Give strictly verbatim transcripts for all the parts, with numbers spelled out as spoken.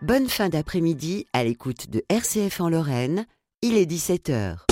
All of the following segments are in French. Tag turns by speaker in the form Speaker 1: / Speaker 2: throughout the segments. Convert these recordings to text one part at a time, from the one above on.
Speaker 1: Bonne fin d'après-midi à l'écoute de R C F en Lorraine, il est dix-sept heures.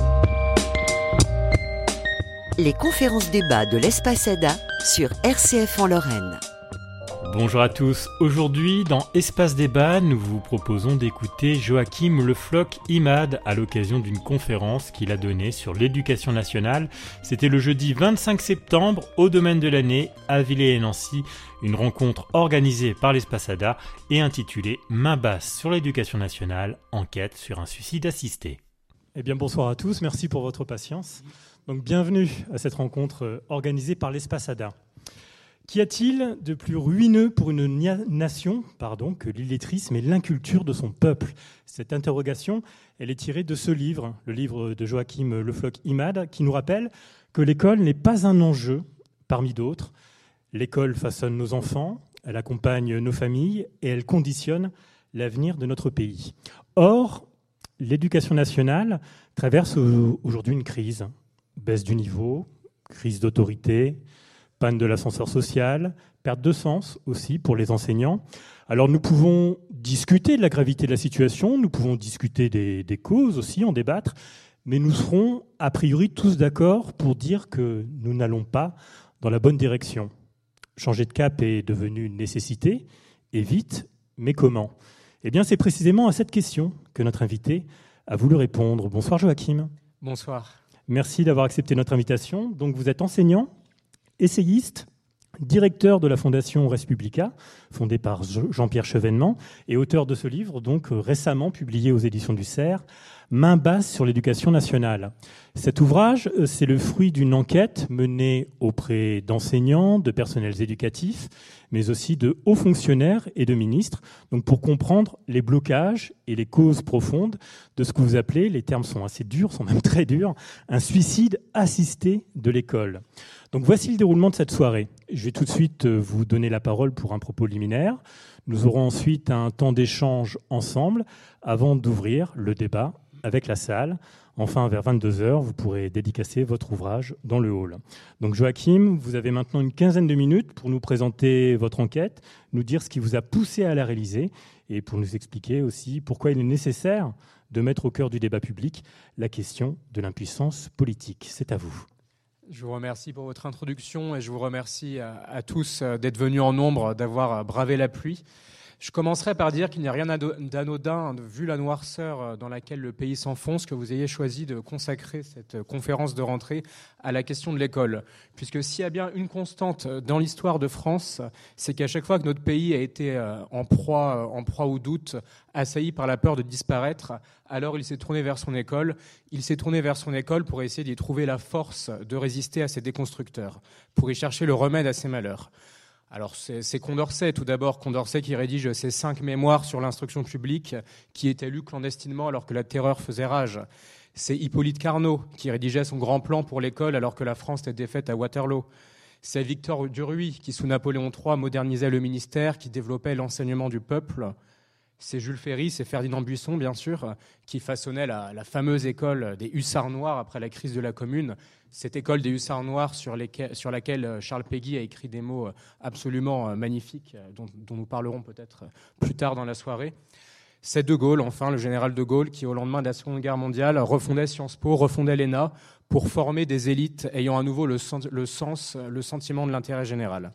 Speaker 1: Les conférences débats de l'Espace Ada sur R C F en Lorraine.
Speaker 2: Bonjour à tous, aujourd'hui dans Espace Débat, nous vous proposons d'écouter Joachim Le Floch-Imad à l'occasion d'une conférence qu'il a donnée sur l'éducation nationale. C'était le jeudi vingt-cinq septembre au Domaine de l'Année à Villers-et-Nancy, une rencontre organisée par l'Espace Ada et intitulée Main basse sur l'éducation nationale, enquête sur un suicide assisté.
Speaker 3: Eh bien bonsoir à tous, merci pour votre patience. Donc bienvenue à cette rencontre organisée par l'Espace Ada. Qu'y a-t-il de plus ruineux pour une nation pardon, que l'illettrisme et l'inculture de son peuple ? Cette interrogation, elle est tirée de ce livre, le livre de Joachim Le Floch-Imad, qui nous rappelle que l'école n'est pas un enjeu parmi d'autres. L'école façonne nos enfants, elle accompagne nos familles et elle conditionne l'avenir de notre pays. Or, l'éducation nationale traverse aujourd'hui une crise. Baisse du niveau, crise d'autorité, panne de l'ascenseur social, perte de sens aussi pour les enseignants. Alors nous pouvons discuter de la gravité de la situation, nous pouvons discuter des, des causes aussi, en débattre, mais nous serons a priori tous d'accord pour dire que nous n'allons pas dans la bonne direction. Changer de cap est devenu une nécessité, et vite, mais comment ? Eh bien c'est précisément à cette question que notre invité a voulu répondre. Bonsoir Joachim.
Speaker 4: Bonsoir.
Speaker 3: Merci d'avoir accepté notre invitation. Donc vous êtes enseignant, essayiste, directeur de la Fondation Res Publica, fondée par Jean-Pierre Chevènement, et auteur de ce livre, donc récemment publié aux éditions du Cerf, Main basse sur l'éducation nationale. Cet ouvrage, c'est le fruit d'une enquête menée auprès d'enseignants, de personnels éducatifs, mais aussi de hauts fonctionnaires et de ministres, donc pour comprendre les blocages et les causes profondes de ce que vous appelez, les termes sont assez durs, sont même très durs, un suicide assisté de l'école. Donc voici le déroulement de cette soirée. Je vais tout de suite vous donner la parole pour un propos liminaire. Nous aurons ensuite un temps d'échange ensemble avant d'ouvrir le débat avec la salle. Enfin, vers vingt-deux heures, vous pourrez dédicacer votre ouvrage dans le hall. Donc Joachim, vous avez maintenant une quinzaine de minutes pour nous présenter votre enquête, nous dire ce qui vous a poussé à la réaliser et pour nous expliquer aussi pourquoi il est nécessaire de mettre au cœur du débat public la question de l'impuissance politique. C'est à vous.
Speaker 4: Je vous remercie pour votre introduction et je vous remercie à, à tous d'être venus en nombre, d'avoir bravé la pluie. Je commencerai par dire qu'il n'y a rien d'anodin, vu la noirceur dans laquelle le pays s'enfonce, que vous ayez choisi de consacrer cette conférence de rentrée à la question de l'école. Puisque s'il y a bien une constante dans l'histoire de France, c'est qu'à chaque fois que notre pays a été en proie, en proie au doute, assailli par la peur de disparaître, alors il s'est tourné vers son école. Il s'est tourné vers son école pour essayer d'y trouver la force de résister à ces déconstructeurs, pour y chercher le remède à ses malheurs. Alors c'est, c'est Condorcet, tout d'abord, Condorcet qui rédige ses cinq mémoires sur l'instruction publique, qui étaient lus clandestinement alors que la terreur faisait rage. C'est Hippolyte Carnot qui rédigeait son grand plan pour l'école alors que la France était défaite à Waterloo. C'est Victor Duruy qui, sous Napoléon trois, modernisait le ministère, qui développait l'enseignement du peuple. C'est Jules Ferry, c'est Ferdinand Buisson, bien sûr, qui façonnait la, la fameuse école des hussards noirs après la crise de la Commune. Cette école des hussards noirs sur, lesquels, sur laquelle Charles Péguy a écrit des mots absolument magnifiques, dont, dont nous parlerons peut-être plus tard dans la soirée. C'est De Gaulle, enfin, le général De Gaulle, qui, au lendemain de la Seconde Guerre mondiale, refondait Sciences Po, refondait l'E N A pour former des élites ayant à nouveau le, le sens, le sentiment de l'intérêt général.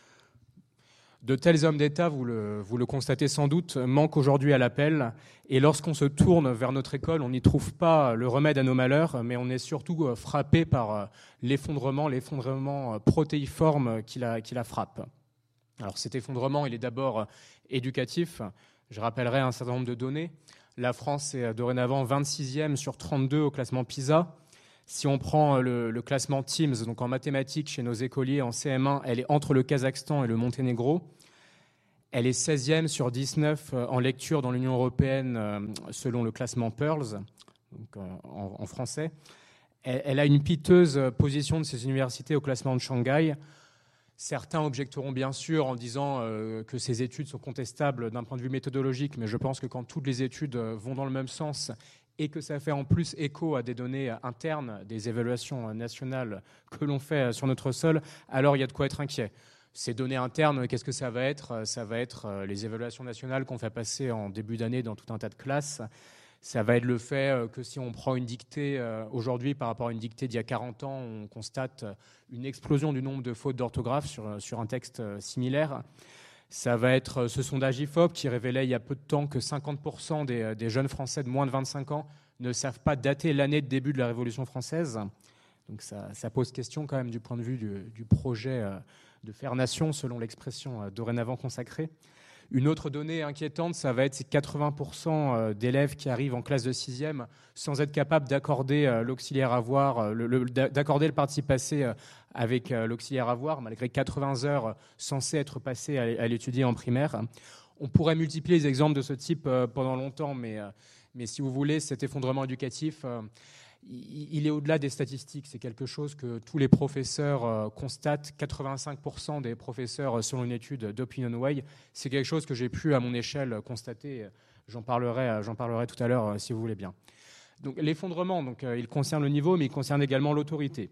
Speaker 4: De tels hommes d'État, vous le, vous le constatez sans doute, manquent aujourd'hui à l'appel. Et lorsqu'on se tourne vers notre école, on n'y trouve pas le remède à nos malheurs, mais on est surtout frappé par l'effondrement, l'effondrement protéiforme qui la, qui la frappe. Alors cet effondrement, il est d'abord éducatif. Je rappellerai un certain nombre de données. La France est dorénavant vingt-sixième sur trente-deux au classement PISA. Si on prend le, le classement Teams, donc en mathématiques chez nos écoliers en C M un, elle est entre le Kazakhstan et le Monténégro. Elle est seizième sur dix-neuf en lecture dans l'Union européenne selon le classement Pearls, donc en, en français. Elle, elle a une piteuse position de ses universités au classement de Shanghai. Certains objecteront bien sûr en disant euh, que ces études sont contestables d'un point de vue méthodologique, mais je pense que quand toutes les études vont dans le même sens et que ça fait en plus écho à des données internes, des évaluations nationales que l'on fait sur notre sol, alors il y a de quoi être inquiet. Ces données internes, qu'est-ce que ça va être? Ça va être les évaluations nationales qu'on fait passer en début d'année dans tout un tas de classes. Ça va être le fait que si on prend une dictée aujourd'hui par rapport à une dictée d'il y a quarante ans, on constate une explosion du nombre de fautes d'orthographe sur, sur un texte similaire. Ça va être ce sondage I F O P qui révélait il y a peu de temps que cinquante pour cent des, des jeunes Français de moins de vingt-cinq ans ne savent pas dater l'année de début de la Révolution française. Donc ça, ça pose question quand même du point de vue du, du projet de faire nation, selon l'expression dorénavant consacrée. Une autre donnée inquiétante, ça va être ces quatre-vingts pour cent d'élèves qui arrivent en classe de sixième sans être capables d'accorder l'auxiliaire avoir, le, le, d'accorder le participe passé avec l'auxiliaire avoir, malgré quatre-vingts heures censées être passées à l'étudier en primaire. On pourrait multiplier les exemples de ce type pendant longtemps, mais, mais si vous voulez, cet effondrement éducatif, il est au-delà des statistiques. C'est quelque chose que tous les professeurs constatent. quatre-vingt-cinq pour cent des professeurs, selon une étude d'OpinionWay, c'est quelque chose que j'ai pu, à mon échelle, constater. J'en parlerai, j'en parlerai tout à l'heure, si vous voulez bien. Donc, l'effondrement, donc, il concerne le niveau, mais il concerne également l'autorité.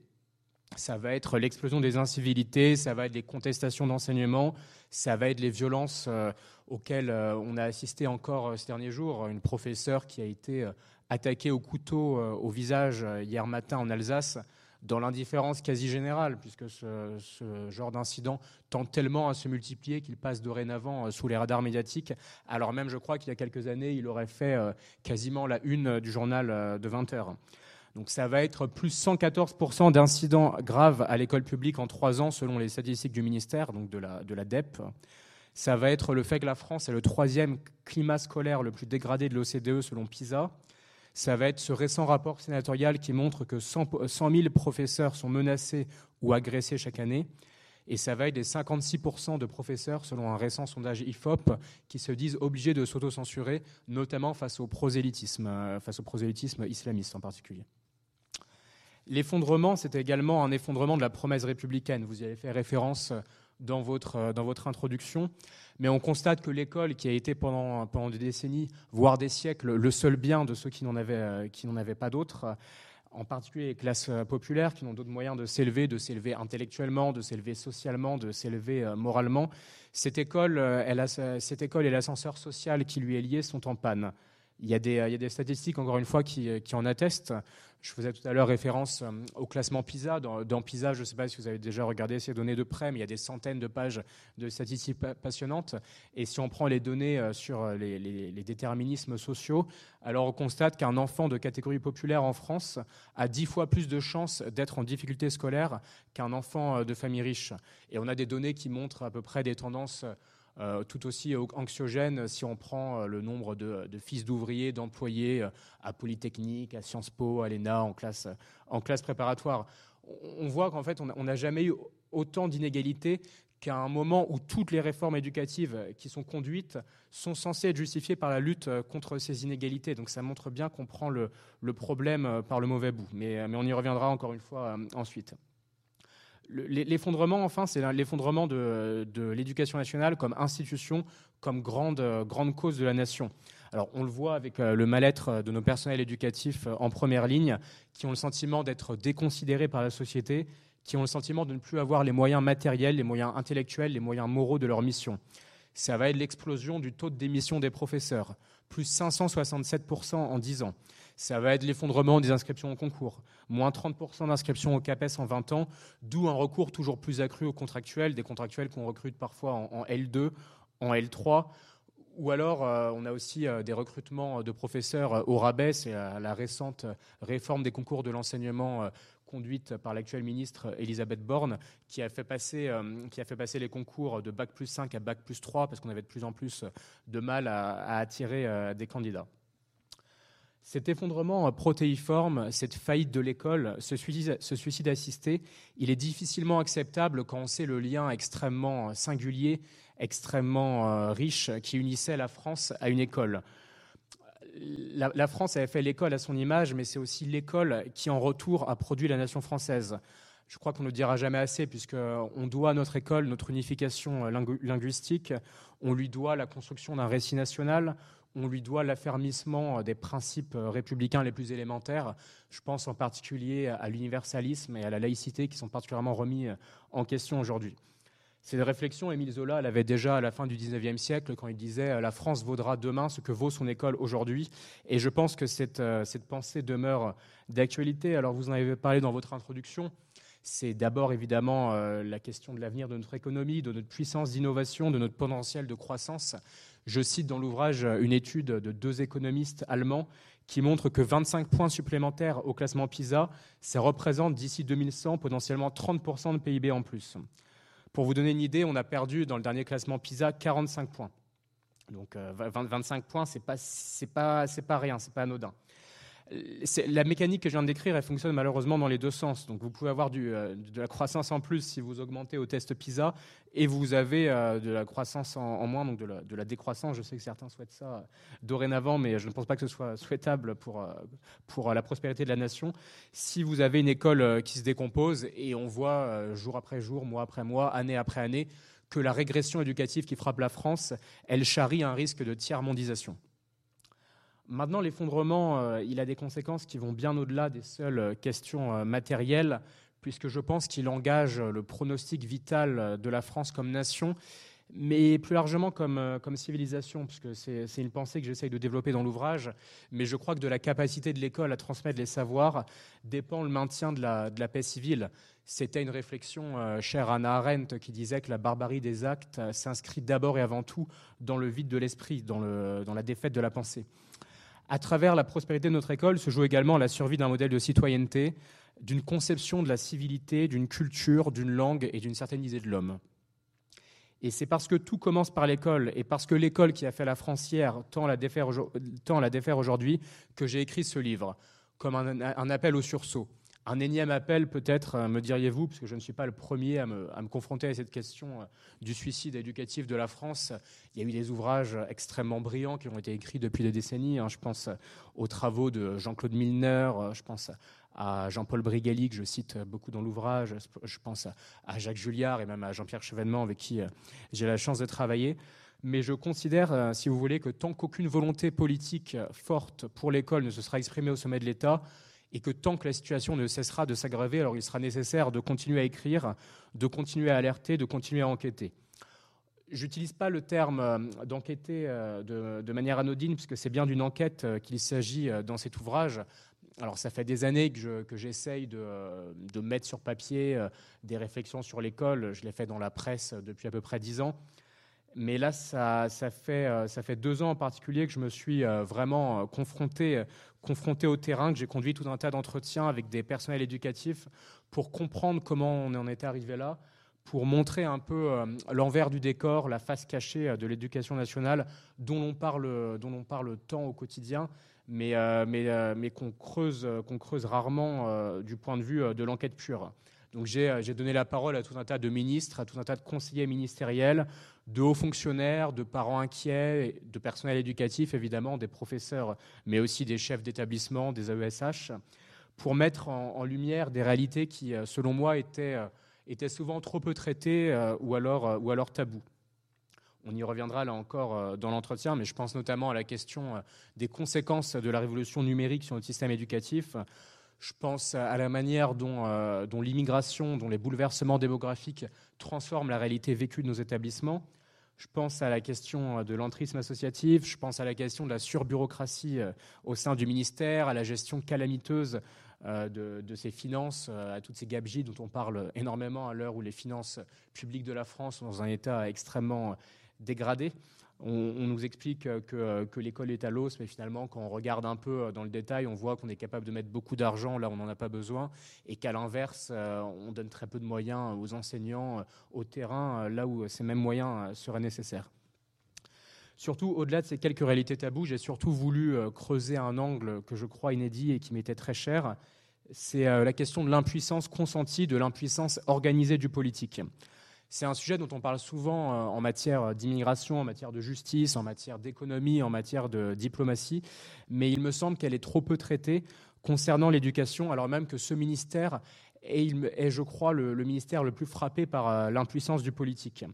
Speaker 4: Ça va être l'explosion des incivilités, ça va être les contestations d'enseignement, ça va être les violences auxquelles on a assisté encore ces derniers jours. Une professeure qui a été attaqué au couteau euh, au visage euh, hier matin en Alsace, dans l'indifférence quasi générale, puisque ce, ce genre d'incident tend tellement à se multiplier qu'il passe dorénavant euh, sous les radars médiatiques, alors même, je crois qu'il y a quelques années, il aurait fait euh, quasiment la une euh, du journal euh, de vingt heures. Donc ça va être plus cent quatorze pour cent d'incidents graves à l'école publique en trois ans, selon les statistiques du ministère, donc de la, de la D E P. Ça va être le fait que la France est le troisième climat scolaire le plus dégradé de l'O C D E, selon PISA. Ça va être ce récent rapport sénatorial qui montre que cent mille professeurs sont menacés ou agressés chaque année. Et ça va être les cinquante-six pour cent de professeurs, selon un récent sondage I F O P, qui se disent obligés de s'autocensurer, notamment face au prosélytisme, face au prosélytisme islamiste en particulier. L'effondrement, c'est également un effondrement de la promesse républicaine. Vous y avez fait référence dans votre, dans votre introduction. Mais on constate que l'école, qui a été pendant, pendant des décennies, voire des siècles, le seul bien de ceux qui n'en avaient, qui n'en avaient pas d'autres, en particulier les classes populaires qui n'ont d'autres moyens de s'élever, de s'élever intellectuellement, de s'élever socialement, de s'élever moralement, cette école, elle a, cette école et l'ascenseur social qui lui est lié sont en panne. Il y a des, il y a des statistiques, encore une fois, qui, qui en attestent. Je faisais tout à l'heure référence au classement PISA. Dans, dans PISA, je ne sais pas si vous avez déjà regardé ces données de près, mais il y a des centaines de pages de statistiques passionnantes. Et si on prend les données sur les, les, les déterminismes sociaux, alors on constate qu'un enfant de catégorie populaire en France a dix fois plus de chances d'être en difficulté scolaire qu'un enfant de famille riche. Et on a des données qui montrent à peu près des tendances Euh, tout aussi anxiogène si on prend euh, le nombre de, de fils d'ouvriers, d'employés euh, à Polytechnique, à Sciences Po, à l'E N A, en classe, en classe préparatoire. On, on voit qu'en fait, on n'a jamais eu autant d'inégalités qu'à un moment où toutes les réformes éducatives qui sont conduites sont censées être justifiées par la lutte contre ces inégalités. Donc ça montre bien qu'on prend le, le problème par le mauvais bout. Mais, mais on y reviendra encore une fois euh, ensuite. L'effondrement, enfin, c'est l'effondrement de, de l'éducation nationale comme institution, comme grande, grande cause de la nation. Alors, on le voit avec le mal-être de nos personnels éducatifs en première ligne, qui ont le sentiment d'être déconsidérés par la société, qui ont le sentiment de ne plus avoir les moyens matériels, les moyens intellectuels, les moyens moraux de leur mission. Ça va être l'explosion du taux de démission des professeurs, plus cinq cent soixante-sept pour cent en dix ans. Ça va être l'effondrement des inscriptions au concours, moins trente pour cent d'inscriptions au CAPES en vingt ans, d'où un recours toujours plus accru aux contractuels, des contractuels qu'on recrute parfois en, en L deux, en L trois, ou alors euh, on a aussi euh, des recrutements de professeurs euh, au rabais. C'est la, la récente réforme des concours de l'enseignement euh, conduite par l'actuelle ministre Elisabeth Borne, qui a fait passer, euh, qui a fait passer les concours de bac plus cinq à bac plus trois, parce qu'on avait de plus en plus de mal à, à attirer euh, des candidats. Cet effondrement protéiforme, cette faillite de l'école, ce suicide, ce suicide assisté, il est difficilement acceptable quand on sait le lien extrêmement singulier, extrêmement euh, riche qui unissait la France à une école. La, la France avait fait l'école à son image, mais c'est aussi l'école qui, en retour, a produit la nation française. Je crois qu'on ne le dira jamais assez, puisqu'on doit à notre école notre unification lingu- linguistique, on lui doit la construction d'un récit national, on lui doit l'affermissement des principes républicains les plus élémentaires. Je pense en particulier à l'universalisme et à la laïcité qui sont particulièrement remis en question aujourd'hui. Cette réflexion, Émile Zola l'avait déjà à la fin du dix-neuvième siècle, quand il disait « La France vaudra demain ce que vaut son école aujourd'hui ». Et je pense que cette, euh, cette pensée demeure d'actualité. Alors, vous en avez parlé dans votre introduction. C'est d'abord, évidemment, euh, la question de l'avenir de notre économie, de notre puissance d'innovation, de notre potentiel de croissance. Je cite dans l'ouvrage une étude de deux économistes allemands qui montre que vingt-cinq points supplémentaires au classement PISA, ça représente d'ici deux mille cent potentiellement trente pour cent de P I B en plus. Pour vous donner une idée, on a perdu dans le dernier classement PISA quarante-cinq points. Donc euh, vingt, vingt-cinq points, c'est pas, c'est pas, c'est pas rien, c'est pas anodin. C'est, la mécanique que je viens de décrire, elle fonctionne malheureusement dans les deux sens. Donc vous pouvez avoir du, euh, de la croissance en plus si vous augmentez au test PISA, et vous avez euh, de la croissance en, en moins, donc de la, de la décroissance. Je sais que certains souhaitent ça euh, dorénavant, mais je ne pense pas que ce soit souhaitable pour, euh, pour euh, la prospérité de la nation. Si vous avez une école euh, qui se décompose, et on voit euh, jour après jour, mois après mois, année après année, que la régression éducative qui frappe la France, elle charrie un risque de tiers-mondisation. Maintenant, l'effondrement, euh, il a des conséquences qui vont bien au-delà des seules questions euh, matérielles, puisque je pense qu'il engage le pronostic vital de la France comme nation, mais plus largement comme, euh, comme civilisation, puisque c'est, c'est une pensée que j'essaye de développer dans l'ouvrage, mais je crois que de la capacité de l'école à transmettre les savoirs dépend le maintien de la, de la paix civile. C'était une réflexion euh, chère à Hannah Arendt qui disait que la barbarie des actes euh, s'inscrit d'abord et avant tout dans le vide de l'esprit, dans, le, dans la défaite de la pensée. À travers la prospérité de notre école se joue également la survie d'un modèle de citoyenneté, d'une conception de la civilité, d'une culture, d'une langue et d'une certaine idée de l'homme. Et c'est parce que tout commence par l'école et parce que l'école qui a fait la France hier tend à la défaire, tend à la défaire aujourd'hui que j'ai écrit ce livre, comme un, un appel au sursaut. Un énième appel peut-être, me diriez-vous, parce que je ne suis pas le premier à me, à me confronter à cette question du suicide éducatif de la France. Il y a eu des ouvrages extrêmement brillants qui ont été écrits depuis des décennies. Je pense aux travaux de Jean-Claude Milner, je pense à Jean-Paul Brigelli, que je cite beaucoup dans l'ouvrage, je pense à Jacques Julliard et même à Jean-Pierre Chevènement, avec qui j'ai la chance de travailler. Mais je considère, si vous voulez, que tant qu'aucune volonté politique forte pour l'école ne se sera exprimée au sommet de l'État, et que tant que la situation ne cessera de s'aggraver, alors il sera nécessaire de continuer à écrire, de continuer à alerter, de continuer à enquêter. Je n'utilise pas le terme d'enquêter de, de manière anodine, puisque c'est bien d'une enquête qu'il s'agit dans cet ouvrage. Alors ça fait des années que, je, que j'essaye de, de mettre sur papier des réflexions sur l'école. Je l'ai fait dans la presse depuis à peu près dix ans. Mais là, ça, ça, fait, ça fait deux ans en particulier que je me suis vraiment confronté, confronté au terrain, que j'ai conduit tout un tas d'entretiens avec des personnels éducatifs pour comprendre comment on en était arrivé là, pour montrer un peu l'envers du décor, la face cachée de l'éducation nationale dont l'on parle, dont l'on parle tant au quotidien, mais, mais, mais qu'on creuse, qu'on creuse rarement du point de vue de l'enquête pure. Donc j'ai, j'ai donné la parole à tout un tas de ministres, à tout un tas de conseillers ministériels, de hauts fonctionnaires, de parents inquiets, de personnel éducatif, évidemment, des professeurs, mais aussi des chefs d'établissement, des A E S H, pour mettre en, en lumière des réalités qui, selon moi, étaient, étaient souvent trop peu traitées euh, ou alors, euh, ou alors tabous. On y reviendra là encore euh, dans l'entretien, mais je pense notamment à la question euh, des conséquences de la révolution numérique sur notre système éducatif. Je pense à la manière dont, euh, dont l'immigration, dont les bouleversements démographiques transforment la réalité vécue de nos établissements. Je pense à la question de l'entrisme associatif, je pense à la question de la surbureaucratie euh, au sein du ministère, à la gestion calamiteuse euh, de, de ses finances, euh, à toutes ces gabegies dont on parle énormément à l'heure où les finances publiques de la France sont dans un état extrêmement dégradé. On, on nous explique que, que l'école est à l'os, mais finalement, quand on regarde un peu dans le détail, on voit qu'on est capable de mettre beaucoup d'argent là où on n'en a pas besoin, et qu'à l'inverse, on donne très peu de moyens aux enseignants, au terrain, là où ces mêmes moyens seraient nécessaires. Surtout, au-delà de ces quelques réalités tabous, j'ai surtout voulu creuser un angle que je crois inédit et qui m'était très cher. C'est la question de l'impuissance consentie, de l'impuissance organisée du politique. C'est un sujet dont on parle souvent en matière d'immigration, en matière de justice, en matière d'économie, en matière de diplomatie, mais il me semble qu'elle est trop peu traitée concernant l'éducation, alors même que ce ministère est, est je crois, le, le ministère le plus frappé par l'impuissance du politique.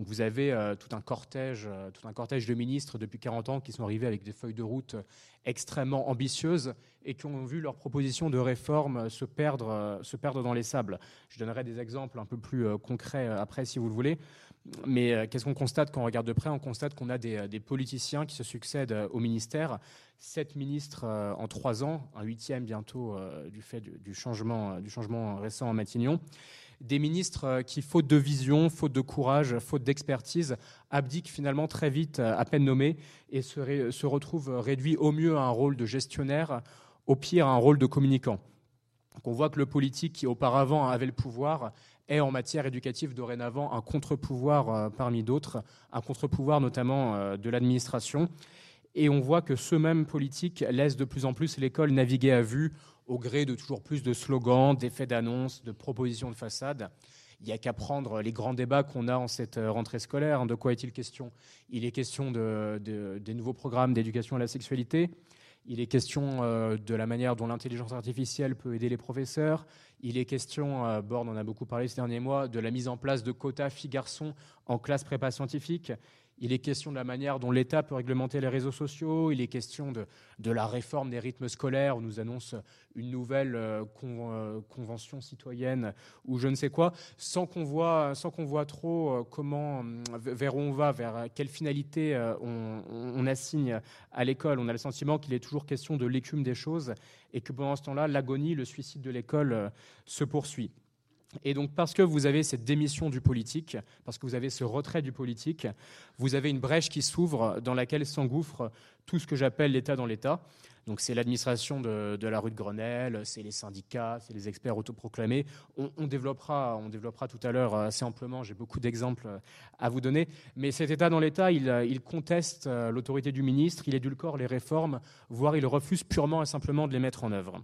Speaker 4: Donc vous avez euh, tout un cortège, euh, tout un cortège de ministres depuis quarante ans qui sont arrivés avec des feuilles de route extrêmement ambitieuses et qui ont vu leurs propositions de réforme se perdre, euh, se perdre dans les sables. Je donnerai des exemples un peu plus euh, concrets euh, après si vous le voulez. Mais euh, qu'est-ce qu'on constate quand on regarde de près? On constate qu'on a des, des politiciens qui se succèdent euh, au ministère. Sept ministres euh, en trois ans, un huitième bientôt euh, du fait du, du, changement, euh, du changement récent à Matignon. Des ministres euh, qui, faute de vision, faute de courage, faute d'expertise, abdiquent finalement très vite, euh, à peine nommés, et se, ré, se retrouvent réduits au mieux à un rôle de gestionnaire, au pire à un rôle de communicant. Donc on voit que le politique qui auparavant avait le pouvoir est en matière éducative dorénavant un contre-pouvoir euh, parmi d'autres, un contre-pouvoir notamment euh, de l'administration. Et on voit que ce même politique laisse de plus en plus l'école naviguer à vue au gré de toujours plus de slogans, d'effets d'annonce, de propositions de façade. Il n'y a qu'à prendre les grands débats qu'on a en cette rentrée scolaire. De quoi est-il question? Il est question de, de, des nouveaux programmes d'éducation à la sexualité. Il est question euh, de la manière dont l'intelligence artificielle peut aider les professeurs. Il est question, euh, Borne en a beaucoup parlé ces derniers mois, de la mise en place de quotas filles-garçons en classe prépa scientifique. Il est question de la manière dont l'État peut réglementer les réseaux sociaux. Il est question de, de la réforme des rythmes scolaires. On nous annonce une nouvelle euh, con, euh, convention citoyenne ou je ne sais quoi, sans qu'on voit, sans qu'on voit trop euh, comment, vers où on va, vers quelle finalité euh, on, on assigne à l'école. On a le sentiment qu'il est toujours question de l'écume des choses et que pendant ce temps-là, l'agonie, le suicide de l'école euh, se poursuit. Et donc, parce que vous avez cette démission du politique, parce que vous avez ce retrait du politique, vous avez une brèche qui s'ouvre dans laquelle s'engouffre tout ce que j'appelle l'État dans l'État. Donc, c'est l'administration de, de la rue de Grenelle, c'est les syndicats, c'est les experts autoproclamés. On, on, développera, on développera tout à l'heure assez amplement, j'ai beaucoup d'exemples à vous donner. Mais cet État dans l'État, il, il conteste l'autorité du ministre, il édulcore les réformes, voire il refuse purement et simplement de les mettre en œuvre.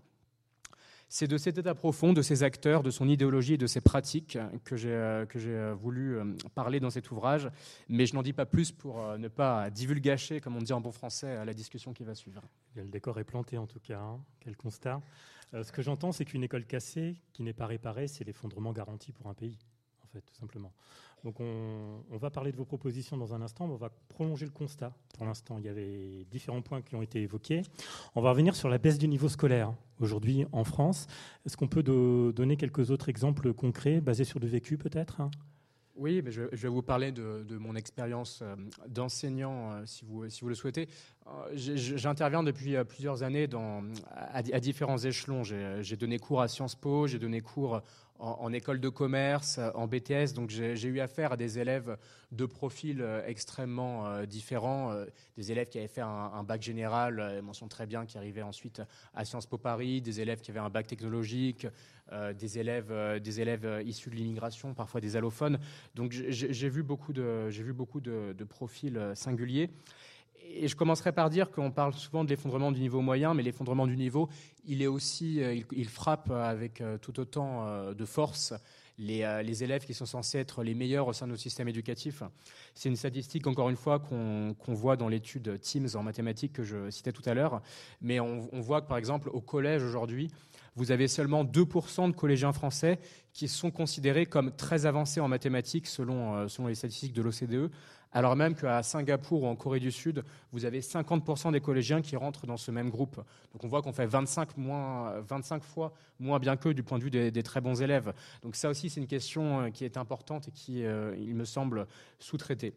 Speaker 4: C'est de cet état profond, de ses acteurs, de son idéologie et de ses pratiques que j'ai, que j'ai voulu parler dans cet ouvrage, mais je n'en dis pas plus pour ne pas divulgacher, comme on dit en bon français, à la discussion qui va suivre.
Speaker 3: Le décor est planté en tout cas, hein. Quel constat. Euh, ce que j'entends, c'est qu'une école cassée, qui n'est pas réparée, c'est l'effondrement garanti pour un pays, en fait, tout simplement. Donc on, on va parler de vos propositions dans un instant, mais on va prolonger le constat. Pour l'instant, il y avait différents points qui ont été évoqués. On va revenir sur la baisse du niveau scolaire aujourd'hui en France. Est-ce qu'on peut de, donner quelques autres exemples concrets, basés sur du vécu peut-être, hein?
Speaker 4: Oui, mais je, je vais vous parler de, de mon expérience d'enseignant, si vous, si vous le souhaitez. J'interviens depuis plusieurs années dans, à, à différents échelons. J'ai, j'ai donné cours à Sciences Po, j'ai donné cours en, en école de commerce, en B T S. Donc j'ai, j'ai eu affaire à des élèves de profils extrêmement différents. Des élèves qui avaient fait un, un bac général, mention très bien, qui arrivaient ensuite à Sciences Po Paris. Des élèves qui avaient un bac technologique. Euh, des élèves, euh, des élèves issus de l'immigration, parfois des allophones. Donc j'ai, j'ai vu beaucoup de, j'ai vu beaucoup de, de profils singuliers. Et je commencerai par dire qu'on parle souvent de l'effondrement du niveau moyen, mais l'effondrement du niveau, il est aussi, il, il frappe avec tout autant de force les, les élèves qui sont censés être les meilleurs au sein de notre système éducatif. C'est une statistique, encore une fois, qu'on, qu'on voit dans l'étude Teams en mathématiques que je citais tout à l'heure. Mais on, on voit que, par exemple, au collège aujourd'hui, vous avez seulement deux pour cent de collégiens français qui sont considérés comme très avancés en mathématiques selon, euh, selon les statistiques de l'O C D E, alors même qu'à Singapour ou en Corée du Sud, vous avez cinquante pour cent des collégiens qui rentrent dans ce même groupe. Donc on voit qu'on fait vingt-cinq, moins, vingt-cinq fois moins bien qu'eux du point de vue des, des très bons élèves. Donc ça aussi, c'est une question qui est importante et qui, euh, il me semble, sous-traitée.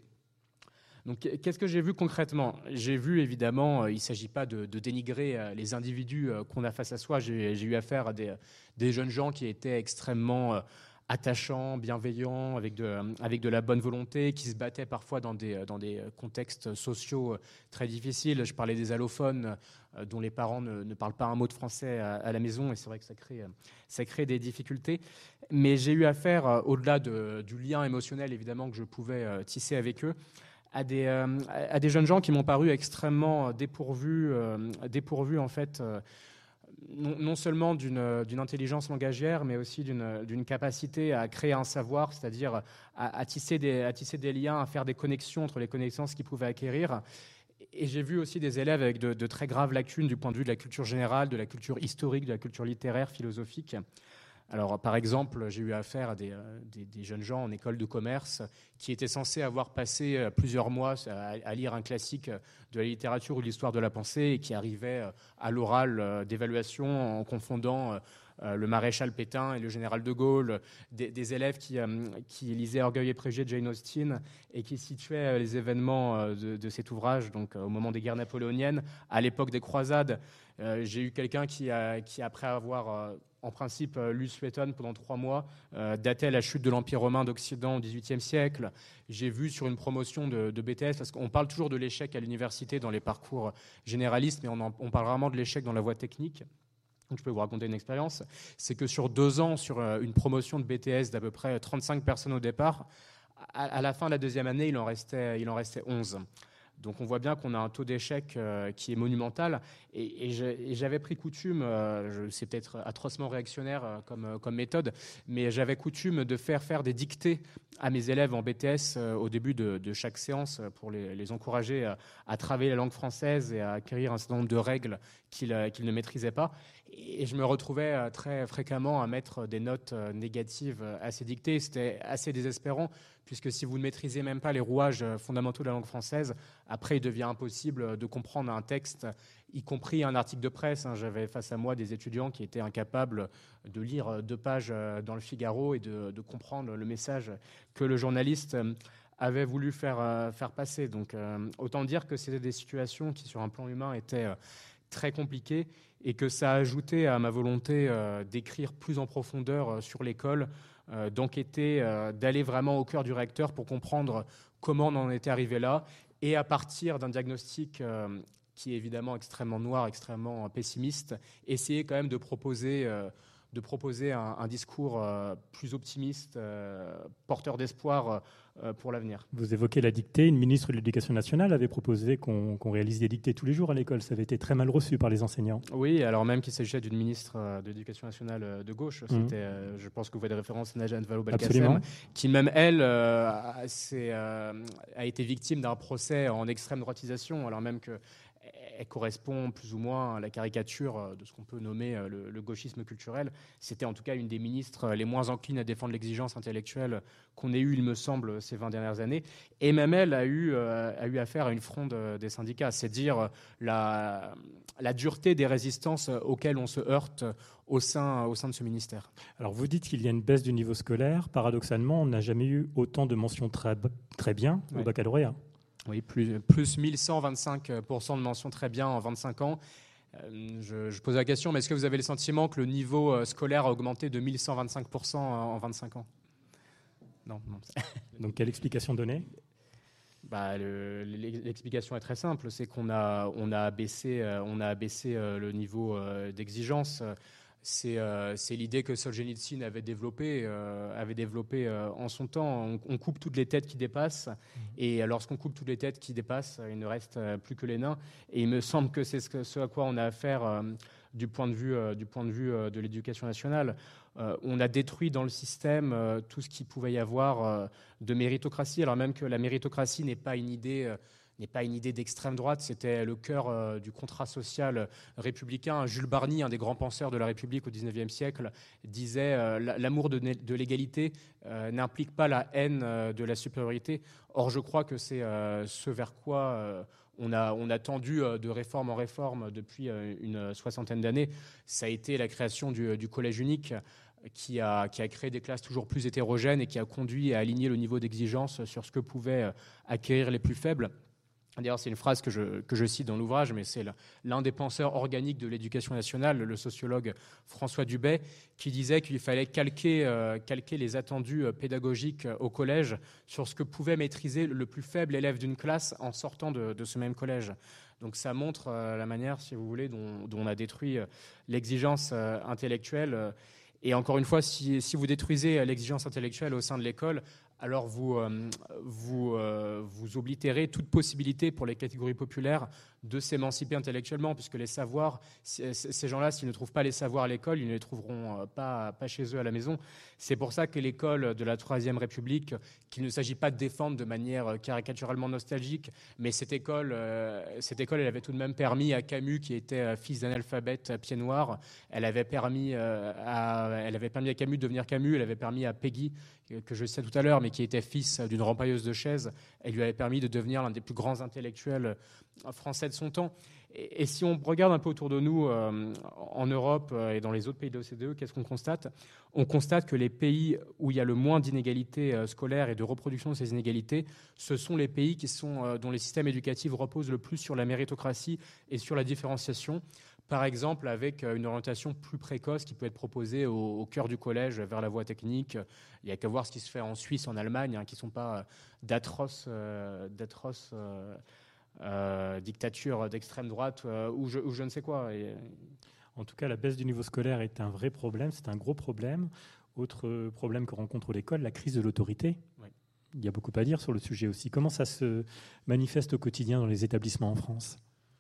Speaker 4: Donc, qu'est-ce que j'ai vu concrètement? J'ai vu, évidemment, il ne s'agit pas de, de dénigrer les individus qu'on a face à soi. J'ai, j'ai eu affaire à des, des jeunes gens qui étaient extrêmement attachants, bienveillants, avec de, avec de la bonne volonté, qui se battaient parfois dans des, dans des contextes sociaux très difficiles. Je parlais des allophones dont les parents ne, ne parlent pas un mot de français à, à la maison, et c'est vrai que ça crée, ça crée des difficultés. Mais j'ai eu affaire, au-delà de, du lien émotionnel, évidemment, que je pouvais tisser avec eux, À des, euh, à des jeunes gens qui m'ont paru extrêmement dépourvus, euh, dépourvus en fait, euh, non, non seulement d'une, d'une intelligence langagière, mais aussi d'une, d'une capacité à créer un savoir, c'est-à-dire à, à, tisser des, à tisser des liens, à faire des connexions entre les connaissances qu'ils pouvaient acquérir. Et j'ai vu aussi des élèves avec de, de très graves lacunes du point de vue de la culture générale, de la culture historique, de la culture littéraire, philosophique. Alors, par exemple, j'ai eu affaire à des, des, des jeunes gens en école de commerce qui étaient censés avoir passé plusieurs mois à, à lire un classique de la littérature ou de l'histoire de la pensée et qui arrivaient à l'oral d'évaluation en confondant le maréchal Pétain et le général de Gaulle, des, des élèves qui, qui lisaient Orgueil et préjugés de Jane Austen et qui situaient les événements de, de cet ouvrage, donc au moment des guerres napoléoniennes, à l'époque des croisades. Euh, j'ai eu quelqu'un qui, a, qui après avoir... Euh, en principe, euh, lu Suétone pendant trois mois, euh, datait la chute de l'Empire romain d'Occident au dix-huitième siècle. J'ai vu sur une promotion de, de B T S, parce qu'on parle toujours de l'échec à l'université dans les parcours généralistes, mais on, en, on parle vraiment de l'échec dans la voie technique. Donc je peux vous raconter une expérience. C'est que sur deux ans, sur euh, une promotion de B T S d'à peu près trente-cinq personnes au départ, à, à la fin de la deuxième année, il en restait, il en restait onze. Donc on voit bien qu'on a un taux d'échec euh, qui est monumental. Et, et j'avais pris coutume, euh, c'est peut-être atrocement réactionnaire euh, comme, comme méthode, mais j'avais coutume de faire faire des dictées à mes élèves en B T S euh, au début de, de chaque séance pour les, les encourager à, à travailler la langue française et à acquérir un certain nombre de règles qu'ils, euh, qu'ils ne maîtrisaient pas. Et je me retrouvais euh, très fréquemment à mettre des notes euh, négatives à ces dictées. C'était assez désespérant, puisque si vous ne maîtrisez même pas les rouages fondamentaux de la langue française, après il devient impossible de comprendre un texte, y compris un article de presse. J'avais face à moi des étudiants qui étaient incapables de lire deux pages dans le Figaro et de, de comprendre le message que le journaliste avait voulu faire, faire passer. Donc autant dire que c'était des situations qui, sur un plan humain, étaient très compliquées et que ça a ajouté à ma volonté d'écrire plus en profondeur sur l'école, d'enquêter, d'aller vraiment au cœur du réacteur pour comprendre comment on en était arrivé là, et à partir d'un diagnostic euh, qui est évidemment extrêmement noir, extrêmement pessimiste, essayer quand même de proposer, euh, de proposer un, un discours euh, plus optimiste, euh, porteur d'espoir euh, pour l'avenir.
Speaker 3: Vous évoquez la dictée. Une ministre de l'Éducation nationale avait proposé qu'on, qu'on réalise des dictées tous les jours à l'école. Ça avait été très mal reçu par les enseignants.
Speaker 4: Oui, alors même qu'il s'agissait d'une ministre de l'Éducation nationale de gauche. Mmh. C'était, euh, je pense que vous faites référence à Najat Vallaud-Belkacem, qui même elle euh, a, euh, a été victime d'un procès en extrême droitisation, alors même que elle correspond plus ou moins à la caricature de ce qu'on peut nommer le, le gauchisme culturel. C'était en tout cas une des ministres les moins enclines à défendre l'exigence intellectuelle qu'on ait eue, il me semble, ces vingt dernières années. Et même elle a eu, euh, a eu affaire à une fronde des syndicats. C'est dire la, la dureté des résistances auxquelles on se heurte au sein, au sein de ce ministère.
Speaker 3: Alors vous dites qu'il y a une baisse du niveau scolaire. Paradoxalement, on n'a jamais eu autant de mentions très, très bien au oui. baccalauréat.
Speaker 4: Oui, plus, plus mille cent vingt-cinq pour cent de mentions très bien en vingt-cinq ans. Euh, je, je pose la question, mais est-ce que vous avez le sentiment que le niveau scolaire a augmenté de mille cent vingt-cinq pour cent en vingt-cinq ans ? Non. non.
Speaker 3: Donc, quelle explication donner ?
Speaker 4: Bah, le, l'explication est très simple, c'est qu'on a, on a abaissé, on a abaissé le niveau d'exigence. C'est, euh, c'est l'idée que Solzhenitsyn avait développée, euh, avait développé euh, en son temps. On, on coupe toutes les têtes qui dépassent, mmh. et lorsqu'on coupe toutes les têtes qui dépassent, il ne reste euh, plus que les nains. Et il me semble que c'est ce, que, ce à quoi on a affaire euh, du point de vue, euh, du point de vue euh, de l'éducation nationale. Euh, on a détruit dans le système euh, tout ce qu'il pouvait y avoir euh, de méritocratie, alors même que la méritocratie n'est pas une idée... Euh, n'est pas une idée d'extrême droite, c'était le cœur euh, du contrat social républicain. Jules Barny, un des grands penseurs de la République au dix-neuvième siècle, disait euh, « l'amour de, de l'égalité euh, n'implique pas la haine euh, de la supériorité ». Or, je crois que c'est euh, ce vers quoi euh, on, a, on a tendu euh, de réforme en réforme depuis euh, une soixantaine d'années. Ça a été la création du, du collège unique, Qui a, qui a créé des classes toujours plus hétérogènes et qui a conduit à aligner le niveau d'exigence sur ce que pouvaient euh, acquérir les plus faibles. D'ailleurs, c'est une phrase que je, que je cite dans l'ouvrage, mais c'est l'un des penseurs organiques de l'éducation nationale, le sociologue François Dubay, qui disait qu'il fallait calquer, euh, calquer les attendus pédagogiques au collège sur ce que pouvait maîtriser le plus faible élève d'une classe en sortant de, de ce même collège. Donc ça montre euh, la manière, si vous voulez, dont, dont on a détruit euh, l'exigence euh, intellectuelle. Et encore une fois, si, si vous détruisez l'exigence intellectuelle au sein de l'école, alors vous, euh, vous, euh, vous oblitérez toute possibilité pour les catégories populaires de s'émanciper intellectuellement, puisque les savoirs, ces gens-là, s'ils ne trouvent pas les savoirs à l'école, ils ne les trouveront pas, pas chez eux à la maison. C'est pour ça que l'école de la Troisième République, qu'il ne s'agit pas de défendre de manière caricaturalement nostalgique, mais cette école, euh, cette école, elle avait tout de même permis à Camus, qui était fils d'analphabète à pied noir, elle avait permis euh, à, elle avait permis à Camus de devenir Camus, elle avait permis à Peggy, que je sais tout à l'heure, mais qui était fils d'une rempailleuse de chaises, elle lui avait permis de devenir l'un des plus grands intellectuels français de son temps. Et, et si on regarde un peu autour de nous, euh, en Europe et dans les autres pays de l'O C D E, qu'est-ce qu'on constate ? On constate que les pays où il y a le moins d'inégalités euh, scolaires et de reproduction de ces inégalités, ce sont les pays qui sont, euh, dont les systèmes éducatifs reposent le plus sur la méritocratie et sur la différenciation. Par exemple, avec une orientation plus précoce qui peut être proposée au, au cœur du collège vers la voie technique. Il n'y a qu'à voir ce qui se fait en Suisse, en Allemagne, hein, qui ne sont pas d'atroces, euh, d'atroces euh, euh, dictatures d'extrême droite euh, ou, je, ou je ne sais quoi. Et...
Speaker 3: En tout cas, la baisse du niveau scolaire est un vrai problème, c'est un gros problème. Autre problème que rencontre l'école, la crise de l'autorité. Oui. Il y a beaucoup à dire sur le sujet aussi. Comment ça se manifeste au quotidien dans les établissements en France ?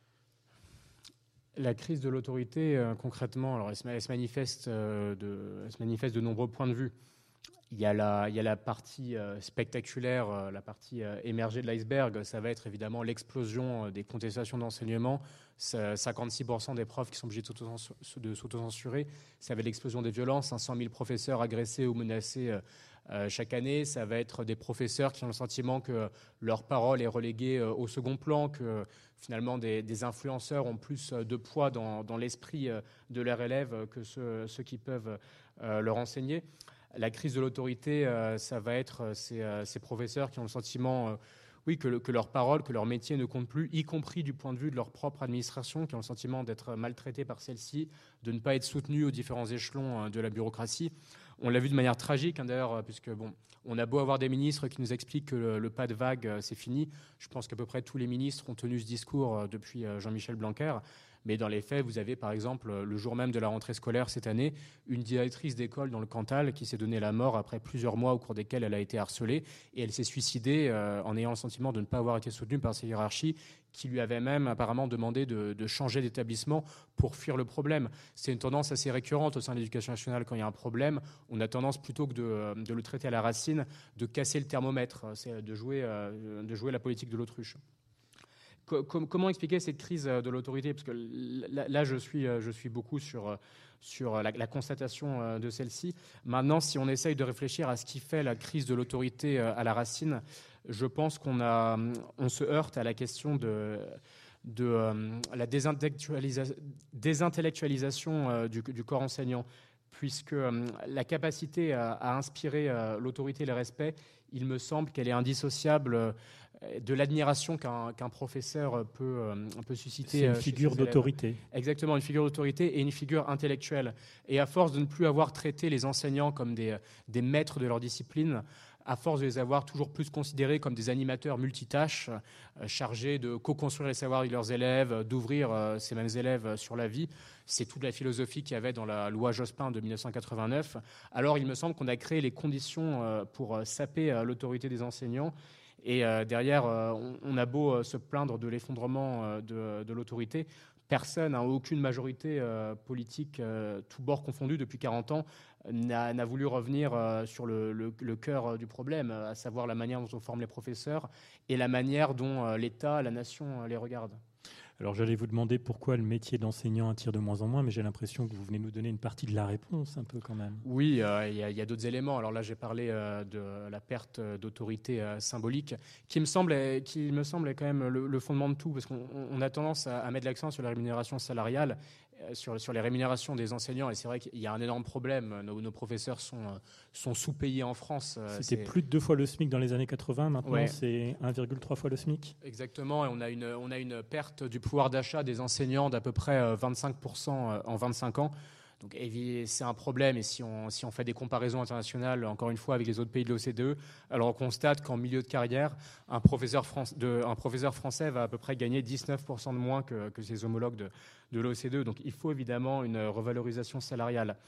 Speaker 4: La crise de l'autorité, euh, concrètement, alors elle se, elle se manifeste, euh, de, elle se manifeste de nombreux points de vue. Il y a la, il y a la partie euh, spectaculaire, euh, la partie euh, émergée de l'iceberg. Ça va être évidemment l'explosion euh, des contestations d'enseignement. C'est cinquante-six pour cent des profs qui sont obligés de s'autocensurer. Ça va être l'explosion des violences, cinq cent mille professeurs agressés ou menacés euh, euh, chaque année. Ça va être des professeurs qui ont le sentiment que leur parole est reléguée euh, au second plan, que finalement des, des influenceurs ont plus de poids dans, dans l'esprit euh, de leurs élèves que ceux, ceux qui peuvent euh, leur enseigner. La crise de l'autorité, euh, ça va être ces, euh, ces professeurs qui ont le sentiment euh, oui, que, que leur parole, que leur métier ne compte plus, y compris du point de vue de leur propre administration, qui ont le sentiment d'être maltraités par celle-ci, de ne pas être soutenus aux différents échelons euh, de la bureaucratie. On l'a vu de manière tragique, hein, d'ailleurs, puisque bon, on a beau avoir des ministres qui nous expliquent que le, le pas de vague, euh, c'est fini. Je pense qu'à peu près tous les ministres ont tenu ce discours euh, depuis euh, Jean-Michel Blanquer. Mais dans les faits, vous avez par exemple, le jour même de la rentrée scolaire cette année, une directrice d'école dans le Cantal qui s'est donné la mort après plusieurs mois au cours desquels elle a été harcelée. Et elle s'est suicidée euh, en ayant le sentiment de ne pas avoir été soutenue par ses hiérarchies, qui lui avaient même apparemment demandé de, de changer d'établissement pour fuir le problème. C'est une tendance assez récurrente au sein de l'éducation nationale. Quand il y a un problème, on a tendance, plutôt que de, de le traiter à la racine, de casser le thermomètre, c'est de jouer, euh, de jouer la politique de l'autruche. Comment expliquer cette crise de l'autorité ? Parce que là, je suis, je suis beaucoup sur, sur la, la constatation de celle-ci. Maintenant, si on essaye de réfléchir à ce qui fait la crise de l'autorité à la racine, je pense qu'on a, on se heurte à la question de, de euh, la désintellectualisa- désintellectualisation euh, du, du corps enseignant, puisque euh, la capacité à, à inspirer euh, l'autorité et le respect, il me semble qu'elle est indissociable euh, de l'admiration qu'un qu'un professeur peut, euh, peut susciter.
Speaker 3: C'est une figure d'autorité.
Speaker 4: Exactement, une figure d'autorité et une figure intellectuelle. Et à force de ne plus avoir traité les enseignants comme des, des maîtres de leur discipline, à force de les avoir toujours plus considérés comme des animateurs multitâches, euh, chargés de co-construire les savoirs de leurs élèves, d'ouvrir euh, ces mêmes élèves sur la vie, c'est toute la philosophie qu'il y avait dans la loi Jospin de mille neuf cent quatre-vingt-neuf. Alors il me semble qu'on a créé les conditions euh, pour euh, saper euh, l'autorité des enseignants. Et euh, derrière, euh, on, on a beau euh, se plaindre de l'effondrement euh, de, de l'autorité, personne, hein, aucune majorité euh, politique, euh, tous bords confondus depuis quarante ans, n'a, n'a voulu revenir euh, sur le, le, le cœur du problème, à savoir la manière dont on forme les professeurs et la manière dont euh, l'État, la nation euh, les regarde.
Speaker 3: Alors j'allais vous demander pourquoi le métier d'enseignant attire de moins en moins, mais j'ai l'impression que vous venez nous donner une partie de la réponse un peu quand même.
Speaker 4: Oui, il euh, y, y a d'autres éléments. Alors là, j'ai parlé euh, de la perte d'autorité euh, symbolique, qui me semble, qui me semble quand même le, le fondement de tout, parce qu'on on a tendance à, à mettre l'accent sur la rémunération salariale, euh, sur, sur les rémunérations des enseignants, et c'est vrai qu'il y a un énorme problème. Nos, nos professeurs sont, sont sous-payés en France.
Speaker 3: C'était plus de deux fois le SMIC dans les années quatre-vingts, maintenant
Speaker 4: ouais.
Speaker 3: C'est un virgule trois fois le SMIC.
Speaker 4: Exactement, et on a une, on a une perte du pouvoir d'achat des enseignants d'à peu près vingt-cinq pour cent en vingt-cinq ans. Donc c'est un problème, et si on, si on fait des comparaisons internationales, encore une fois, avec les autres pays de l'O C D E, alors on constate qu'en milieu de carrière, un professeur, France, de, un professeur français va à peu près gagner dix-neuf pour cent de moins que, que ses homologues de, de l'O C D E. Donc il faut évidemment une revalorisation salariale.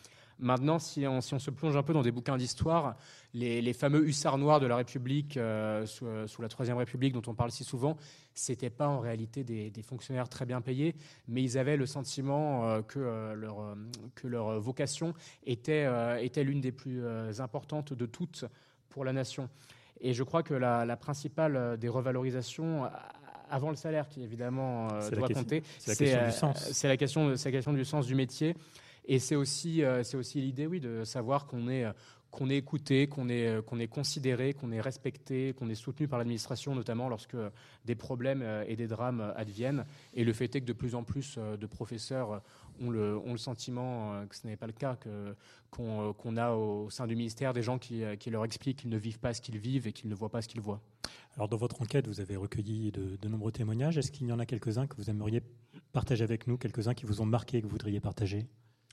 Speaker 4: Maintenant, si on, si on se plonge un peu dans des bouquins d'histoire, les, les fameux hussards noirs de la République, euh, sous, sous la Troisième République, dont on parle si souvent, c'était pas en réalité des, des fonctionnaires très bien payés, mais ils avaient le sentiment euh, que, euh, leur, euh, que leur vocation était, euh, était l'une des plus euh, importantes de toutes pour la nation. Et je crois que la, la principale des revalorisations, avant le salaire qui évidemment euh, doit compter,
Speaker 3: c'est la question du sens.
Speaker 4: C'est la question, c'est la question du sens du métier. Et c'est aussi, euh, c'est aussi l'idée, oui, de savoir qu'on est, qu'on est écouté, qu'on est, qu'on est considéré, qu'on est respecté, qu'on est soutenu par l'administration, notamment lorsque des problèmes et des drames adviennent. Et le fait est que de plus en plus de professeurs ont le, ont le sentiment que ce n'est pas le cas, que, qu'on, qu'on a au sein du ministère des gens qui, qui leur expliquent qu'ils ne vivent pas ce qu'ils vivent et qu'ils ne voient pas ce qu'ils voient.
Speaker 3: Alors, dans votre enquête, vous avez recueilli de, de nombreux témoignages. Est-ce qu'il y en a quelques-uns que vous aimeriez partager avec nous, quelques-uns qui vous ont marqué et que vous voudriez partager ?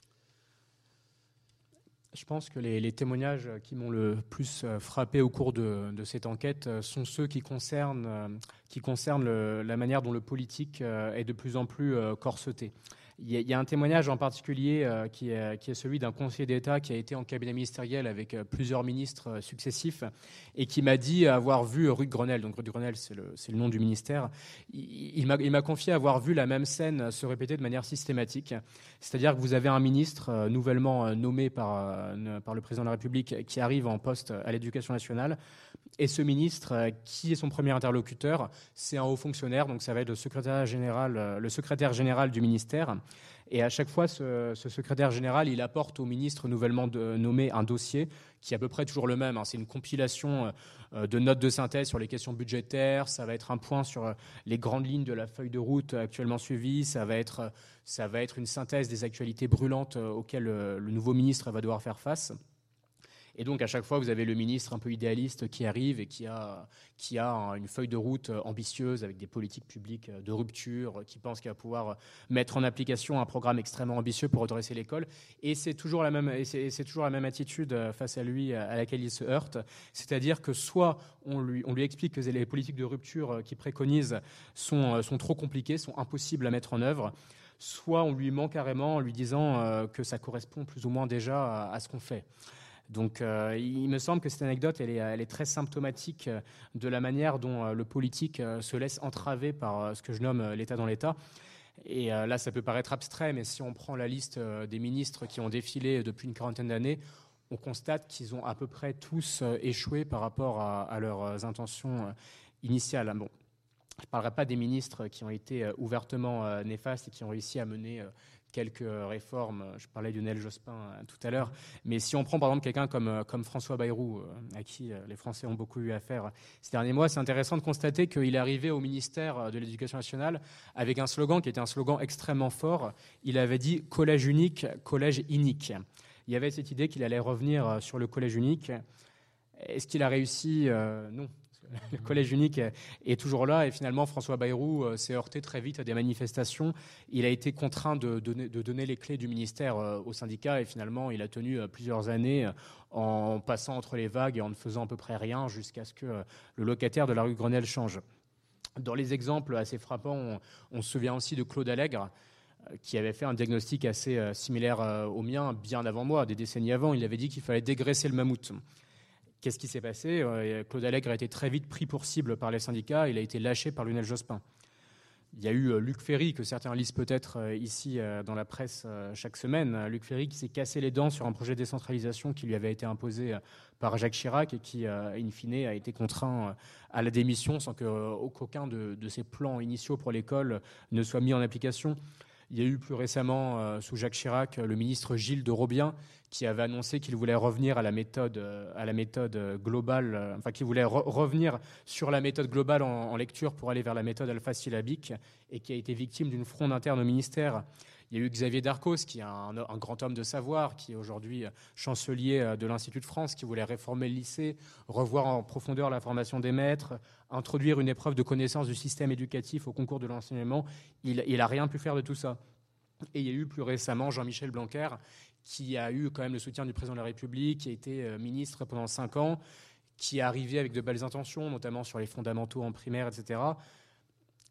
Speaker 4: Je pense que les, les témoignages qui m'ont le plus frappé au cours de, de cette enquête sont ceux qui concernent, qui concernent le, la manière dont le politique est de plus en plus corseté. Il y a, il y a un témoignage en particulier euh, qui, est, qui est celui d'un conseiller d'État qui a été en cabinet ministériel avec euh, plusieurs ministres euh, successifs et qui m'a dit avoir vu Rue de Grenelle, donc Rue de Grenelle c'est le, c'est le nom du ministère, il, il, m'a, il m'a confié avoir vu la même scène se répéter de manière systématique. C'est-à-dire que vous avez un ministre euh, nouvellement euh, nommé par, euh, par le président de la République qui arrive en poste à l'Éducation nationale. Et ce ministre, euh, qui est son premier interlocuteur, c'est un haut fonctionnaire, donc ça va être le secrétaire général, euh, le secrétaire général du ministère. Et à chaque fois, ce, ce secrétaire général, il apporte au ministre nouvellement de, nommé un dossier qui est à peu près toujours le même. Hein. C'est une compilation euh, de notes de synthèse sur les questions budgétaires. Ça va être un point sur les grandes lignes de la feuille de route actuellement suivie. Ça va être, ça va être une synthèse des actualités brûlantes auxquelles le, le nouveau ministre va devoir faire face. Et donc, à chaque fois, vous avez le ministre un peu idéaliste qui arrive et qui a, qui a une feuille de route ambitieuse avec des politiques publiques de rupture, qui pense qu'il va pouvoir mettre en application un programme extrêmement ambitieux pour redresser l'école. Et c'est toujours la même, et c'est, c'est toujours la même attitude face à lui à laquelle il se heurte. C'est-à-dire que soit on lui, on lui explique que les politiques de rupture qu'il préconise sont, sont trop compliquées, sont impossibles à mettre en œuvre, soit on lui ment carrément en lui disant que ça correspond plus ou moins déjà à, à ce qu'on fait. Donc, euh, il me semble que cette anecdote, elle est, elle est très symptomatique de la manière dont euh, le politique euh, se laisse entraver par euh, ce que je nomme euh, l'État dans l'État. Et euh, là, ça peut paraître abstrait, mais si on prend la liste euh, des ministres qui ont défilé depuis une quarantaine d'années, on constate qu'ils ont à peu près tous euh, échoué par rapport à, à leurs intentions euh, initiales. Bon, je ne parlerai pas des ministres qui ont été euh, ouvertement euh, néfastes et qui ont réussi à mener... Euh, quelques réformes, je parlais de Lionel Jospin tout à l'heure, mais si on prend par exemple quelqu'un comme, comme François Bayrou, à qui les Français ont beaucoup eu affaire ces derniers mois, c'est intéressant de constater qu'il est arrivé au ministère de l'Éducation nationale avec un slogan qui était un slogan extrêmement fort. Il avait dit « collège unique, collège inique ». Il y avait cette idée qu'il allait revenir sur le collège unique. Est-ce qu'il a réussi ? euh, Non. Le collège unique est toujours là et finalement François Bayrou s'est heurté très vite à des manifestations. Il a été contraint de donner, de donner les clés du ministère aux syndicats et finalement il a tenu plusieurs années en passant entre les vagues et en ne faisant à peu près rien jusqu'à ce que le locataire de la rue Grenelle change. Dans les exemples assez frappants, on, on se souvient aussi de Claude Allègre qui avait fait un diagnostic assez similaire au mien bien avant moi, des décennies avant. Il avait dit qu'il fallait dégraisser le mammouth. Qu'est-ce qui s'est passé ? Claude Allègre a été très vite pris pour cible par les syndicats. Il a été lâché par Lionel Jospin. Il y a eu Luc Ferry, que certains lisent peut-être ici dans la presse chaque semaine. Luc Ferry qui s'est cassé les dents sur un projet de décentralisation qui lui avait été imposé par Jacques Chirac et qui, in fine, a été contraint à la démission sans qu'aucun de, de ses plans initiaux pour l'école ne soit mis en application. Il y a eu plus récemment, euh, sous Jacques Chirac, le ministre Gilles de Robien qui avait annoncé qu'il voulait revenir à la méthode, euh, à la méthode globale, euh, enfin qui voulait re- revenir sur la méthode globale en, en lecture pour aller vers la méthode alpha-syllabique et qui a été victime d'une fronde interne au ministère. Il y a eu Xavier Darcos, qui est un, un grand homme de savoir, qui est aujourd'hui chancelier de l'Institut de France, qui voulait réformer le lycée, revoir en profondeur la formation des maîtres, introduire une épreuve de connaissance du système éducatif au concours de l'enseignement. Il n'a rien pu faire de tout ça. Et il y a eu plus récemment Jean-Michel Blanquer, qui a eu quand même le soutien du président de la République, qui a été ministre pendant cinq ans, qui est arrivé avec de belles intentions, notamment sur les fondamentaux en primaire, et cetera.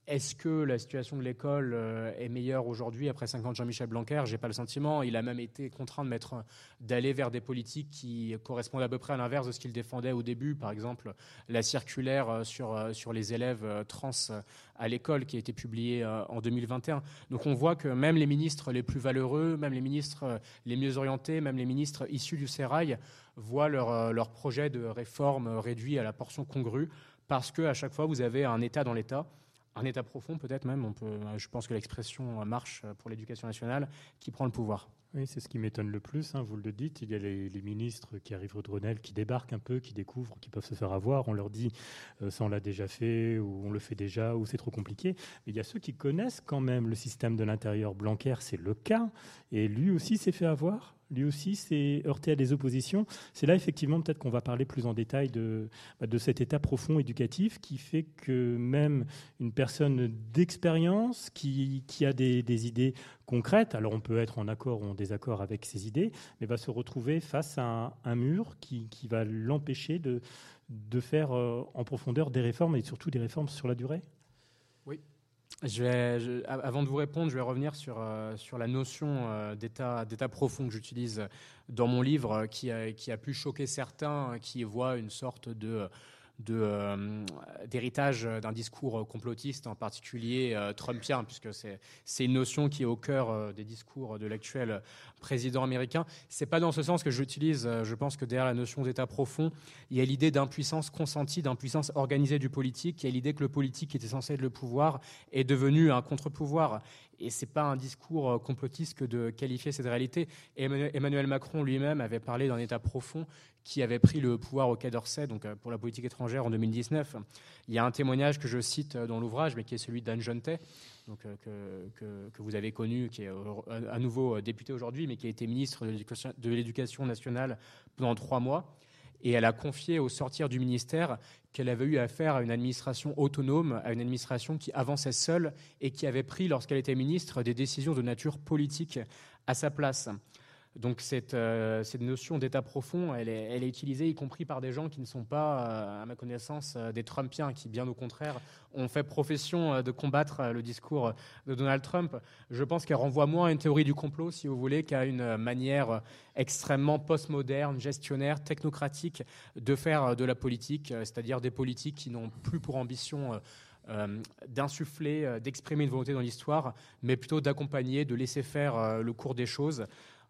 Speaker 4: est-ce que la situation de l'école euh, est meilleure aujourd'hui après cinq ans de Jean-Michel Blanquer? J'ai pas le sentiment. Il a même été contraint de mettre, d'aller vers des politiques qui correspondent à peu près à l'inverse de ce qu'il défendait au début. Par exemple, la circulaire sur, sur les élèves trans à l'école qui a été publiée en deux mille vingt et un. Donc on voit que même les ministres les plus valeureux, même les ministres les mieux orientés, même les ministres issus du sérail voient leur, leur projet de réforme réduit à la portion congrue parce qu'à chaque fois vous avez un État dans l'État, un État profond peut-être même, on peut, je pense que l'expression marche pour l'éducation nationale, qui prend le pouvoir.
Speaker 3: Oui, c'est ce qui m'étonne le plus, hein, vous le dites. Il y a les, les ministres qui arrivent au Grenelle, qui débarquent un peu, qui découvrent, qui peuvent se faire avoir. On leur dit euh, ça on l'a déjà fait, ou on le fait déjà, ou c'est trop compliqué. Mais il y a ceux qui connaissent quand même le système de l'intérieur. Blanquer, c'est le cas. Et lui aussi s'est fait avoir. Lui aussi s'est heurté à des oppositions. C'est là, effectivement, peut-être qu'on va parler plus en détail de, de cet état profond éducatif qui fait que même une personne d'expérience qui, qui a des, des idées concrètes, alors on peut être en accord ou en désaccord avec ses idées, mais va se retrouver face à un, un mur qui, qui va l'empêcher de, de faire euh, en profondeur des réformes et surtout des réformes sur la durée.
Speaker 4: Oui. Je vais, je, avant de vous répondre, je vais revenir sur, euh, sur la notion euh, d'état, d'état profond que j'utilise dans mon livre, euh, qui, a, qui a pu choquer certains qui voient une sorte de, de, euh, d'héritage d'un discours complotiste, en particulier euh, trumpien, puisque c'est, c'est une notion qui est au cœur euh, des discours de l'actuel président américain. C'est pas dans ce sens que j'utilise. Je pense que derrière la notion d'état profond, il y a l'idée d'impuissance consentie, d'impuissance organisée du politique. Il y a l'idée que le politique, qui était censé être le pouvoir, est devenu un contre-pouvoir. Et c'est pas un discours complotiste que de qualifier cette réalité. Emmanuel Macron lui-même avait parlé d'un état profond qui avait pris le pouvoir au Quai d'Orsay, donc pour la politique étrangère en deux mille dix-neuf. Il y a un témoignage que je cite dans l'ouvrage, mais qui est celui d'Anne Jeunetet, donc, que, que, que vous avez connu, qui est à nouveau député aujourd'hui, mais qui a été ministre de l'Éducation, de l'Éducation nationale pendant trois mois. Et elle a confié au sortir du ministère qu'elle avait eu affaire à une administration autonome, à une administration qui avançait seule et qui avait pris, lorsqu'elle était ministre, des décisions de nature politique à sa place. Donc cette, euh, cette notion d'état profond, elle est, elle est utilisée y compris par des gens qui ne sont pas, euh, à ma connaissance, euh, des Trumpiens, qui bien au contraire ont fait profession euh, de combattre euh, le discours de Donald Trump. Je pense qu'elle renvoie moins à une théorie du complot, si vous voulez, qu'à une manière extrêmement postmoderne, gestionnaire, technocratique de faire de la politique, euh, c'est-à-dire des politiques qui n'ont plus pour ambition euh, Euh, d'insuffler, euh, d'exprimer une volonté dans l'histoire, mais plutôt d'accompagner, de laisser faire euh, le cours des choses,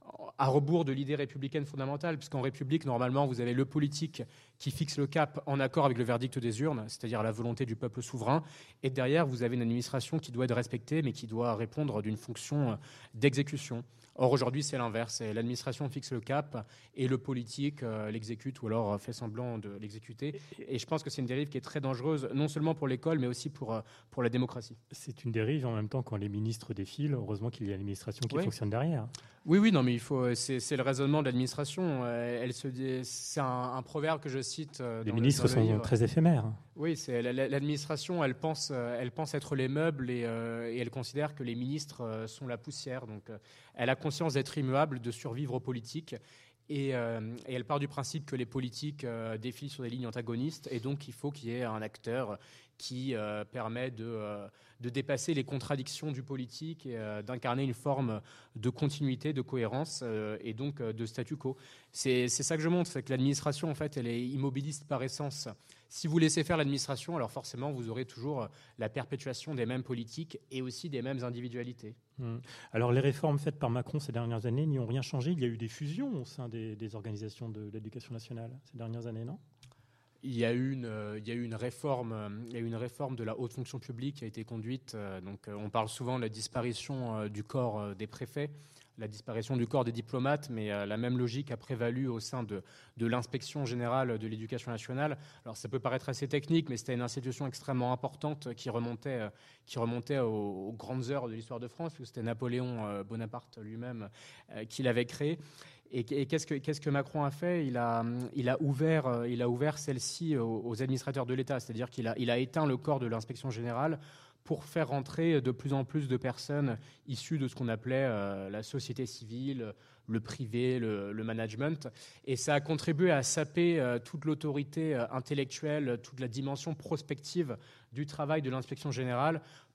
Speaker 4: à rebours de l'idée républicaine fondamentale, puisqu'en République, normalement, vous avez le politique qui fixe le cap en accord avec le verdict des urnes, c'est-à-dire la volonté du peuple souverain, et derrière, vous avez une administration qui doit être respectée, mais qui doit répondre d'une fonction d'exécution. Or, aujourd'hui, c'est l'inverse. L'administration fixe le cap et le politique euh, l'exécute ou alors fait semblant de l'exécuter. Et je pense que c'est une dérive qui est très dangereuse, non seulement pour l'école, mais aussi pour, euh, pour la démocratie.
Speaker 3: C'est une dérive en même temps quand les ministres défilent. Heureusement qu'il y a l'administration qui
Speaker 4: oui.
Speaker 3: fonctionne derrière.
Speaker 4: Oui, oui, non, mais il faut. C'est, c'est le raisonnement de l'administration. Elle se dit, c'est un, un proverbe que je cite. Dans
Speaker 3: les ministres
Speaker 4: le, dans le
Speaker 3: sont
Speaker 4: livre.
Speaker 3: Très éphémères.
Speaker 4: Oui, c'est l'administration. Elle pense, elle pense être les meubles et, euh, et elle considère que les ministres sont la poussière. Donc, elle a conscience d'être immuable, de survivre aux politiques. Et, euh, et elle part du principe que les politiques euh, défilent sur des lignes antagonistes et donc il faut qu'il y ait un acteur qui euh, permet de, euh, de dépasser les contradictions du politique et euh, d'incarner une forme de continuité, de cohérence euh, et donc euh, de statu quo. C'est, c'est ça que je montre, c'est que l'administration, en fait, elle est immobiliste par essence. Si vous laissez faire l'administration, alors forcément, vous aurez toujours la perpétuation des mêmes politiques et aussi des mêmes individualités.
Speaker 3: Mmh. Alors, les réformes faites par Macron ces dernières années n'y ont rien changé. Il y a eu des fusions au sein des, des organisations de l'éducation nationale ces dernières années, non ?
Speaker 4: Il y a eu une, euh, il y a eu une réforme, euh, il y a eu une réforme de la haute fonction publique qui a été conduite. Euh, donc, euh, on parle souvent de la disparition euh, du corps euh, des préfets, la disparition du corps des diplomates, mais euh, la même logique a prévalu au sein de, de l'inspection générale de l'éducation nationale. Alors, ça peut paraître assez technique, mais c'était une institution extrêmement importante qui remontait, euh, qui remontait aux, aux grandes heures de l'histoire de France, où c'était Napoléon euh, Bonaparte lui-même euh, qui l'avait créée. Et, et qu'est-ce, que, qu'est-ce que Macron a fait ? Il a, il a ouvert, il a ouvert celle-ci aux, aux administrateurs de l'État, c'est-à-dire qu'il a, il a éteint le corps de l'inspection générale pour faire rentrer de plus en plus de personnes issues de ce qu'on appelait euh, la société civile, le privé, le, le management. Et ça a contribué à saper euh, toute l'autorité euh, intellectuelle, toute la dimension prospective du travail de l'inspection générale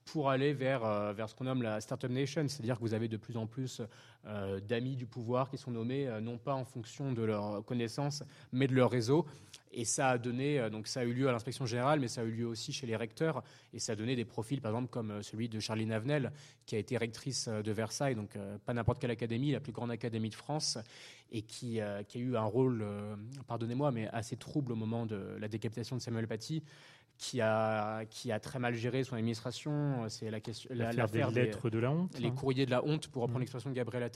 Speaker 4: pour aller vers, euh, vers ce qu'on nomme la Startup Nation, c'est-à-dire que vous avez de plus en plus euh, d'amis du pouvoir qui sont nommés euh, non pas en fonction de leurs connaissances, mais de leur réseau. Et ça a donné, euh, donc ça a eu lieu à l'inspection générale, mais ça a eu lieu aussi chez les recteurs, et ça a donné des profils, par exemple, comme celui de Charline Avenel, qui a été rectrice de Versailles, donc euh, pas n'importe quelle académie, la plus grande académie de France, et qui, euh, qui a eu un rôle, euh, pardonnez-moi, mais assez trouble au moment de la décapitation de Samuel Paty, qui a, qui a très mal géré son administration. C'est la question,
Speaker 3: l'affaire, la, l'affaire
Speaker 4: des
Speaker 3: lettres de la honte,
Speaker 4: les
Speaker 3: hein.
Speaker 4: courriers de la honte, pour reprendre
Speaker 3: mmh.
Speaker 4: l'expression de Gabriel Attal.